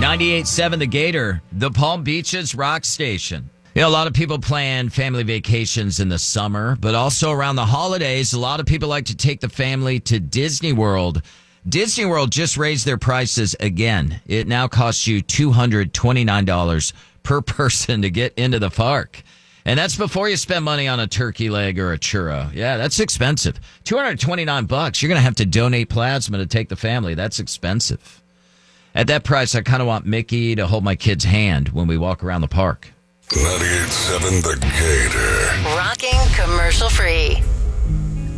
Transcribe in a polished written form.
98.7 The Gator, the Palm Beaches rock station. You know, a lot of people plan family vacations in the summer, but also around the holidays, a lot of people like to take the family to Disney World. Disney World just raised their prices again. It now costs you $229 per person to get into the park. And that's before you spend money on a turkey leg or a churro. Yeah, that's expensive. $229. You're going to have to donate plasma to take the family. That's expensive. At that price, I kind of want Mickey to hold my kid's hand when we walk around the park. 98.7 The Gator. Rocking commercial free.